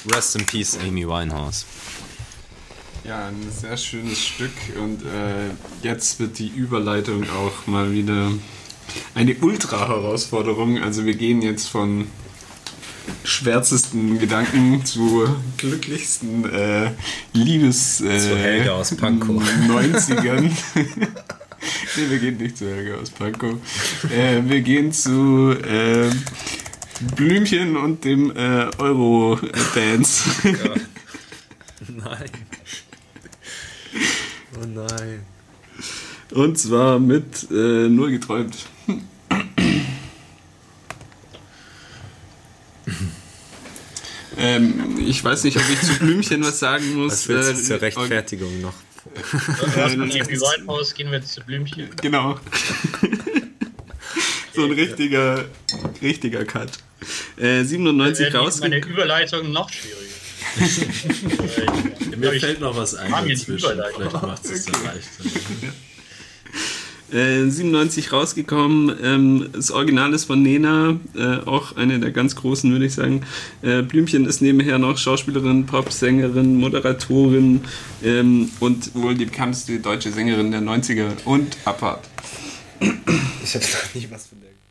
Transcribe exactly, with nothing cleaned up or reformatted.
Rest in Peace, Amy Winehouse. Ja, ein sehr schönes Stück und äh, jetzt wird die Überleitung auch mal wieder eine Ultra-Herausforderung. Also wir gehen jetzt von schwärzesten Gedanken zu glücklichsten äh, Liebes... Äh, zu Helga aus Pankow. neunzigern. Nee, wir gehen nicht zu Helga aus Pankow. Äh, wir gehen zu äh, Blümchen und dem äh, Euro-Dance. Ja. Nein. Oh nein. Und zwar mit äh, Nur geträumt. ähm, ich weiß nicht, ob ich zu Blümchen was sagen muss. Was willst du äh, zur Rechtfertigung noch? Was mit Amy Winehouse gehen wir jetzt zu Blümchen. Genau. So ein richtiger, richtiger Cut. Äh, siebenundneunzig raus. Meine Überleitung noch schwieriger. Mir fällt noch was ein dazwischen. Vielleicht macht es Okay. dann leichter. Äh, siebenundneunzig rausgekommen. Ähm, das Original ist von Nena, äh, auch eine der ganz großen, würde ich sagen. Äh, Blümchen ist nebenher noch Schauspielerin, Popsängerin, Moderatorin ähm, und wohl die bekannteste deutsche Sängerin der neunziger und Apart. Ich hab's noch nie was von der